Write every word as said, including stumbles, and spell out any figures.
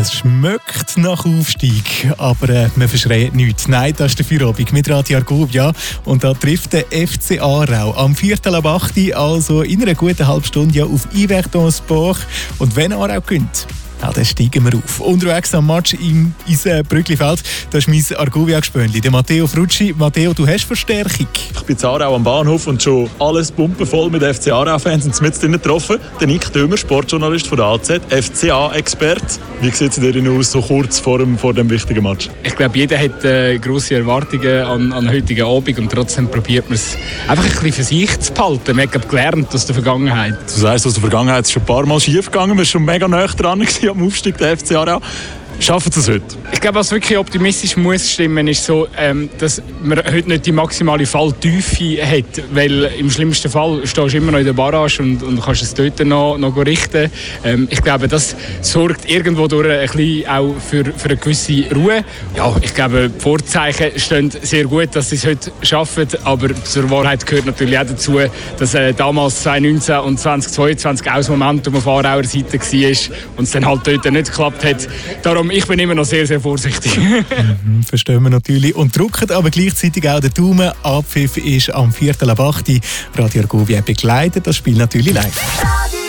Es schmeckt nach Aufstieg, aber äh, man verschreit nichts. Nein, das ist der Feierabend mit Radio Argovia. Und da trifft der F C Aarau am Viertel ab acht, also in einer guten halben Stunde ja auf Yverdon Sport. Und wenn Aarau gewinnt, ja, dann steigen wir auf. Unterwegs am Match im Eisenbrücklifeld, das ist mein Argovia-Gespönli, der Matteo Frutschi. Matteo, du hast Verstärkung. Ich bin in Aarau am Bahnhof und schon alles pumpenvoll mit F C Aarau-Fans und mit drinnen getroffen. Der Nick Dömer, Sportjournalist von der A Z, F C A-Experte. Wie sieht es dir aus, so kurz vor dem, vor dem wichtigen Match? Ich glaube, jeder hat äh, grosse Erwartungen an, an heutigen Abend und trotzdem probiert man es einfach ein bisschen für sich zu behalten. Man hat gelernt aus der Vergangenheit. Du sagst, aus der Vergangenheit ist es schon ein paar Mal schief gegangen. Wir waren schon mega nah dran am Aufstieg der F C Aarau. Schaffen Sie es heute? Ich glaube, was wirklich optimistisch muss stimmen, ist so, ähm, dass man heute nicht die maximale Falltiefe hat, weil im schlimmsten Fall stehst du immer noch in der Barrage und, und kannst es dort noch, noch richten. Ähm, ich glaube, das sorgt irgendwo durch ein bisschen auch für, für eine gewisse Ruhe. Ja, ich glaube, die Vorzeichen stehen sehr gut, dass sie es heute schaffen, aber zur Wahrheit gehört natürlich auch dazu, dass äh, damals zwanzig neunzehn und zwanzig zweiundzwanzig auch das Momentum auf Aarauer Seite war und es dann halt dort nicht geklappt hat. Darum, ich bin immer noch sehr, sehr vorsichtig. mhm, verstehen wir natürlich. Und drücken aber gleichzeitig auch den Daumen. Abpfiff ist am Viertel ab acht. Radio Argovia begleitet das Spiel natürlich live.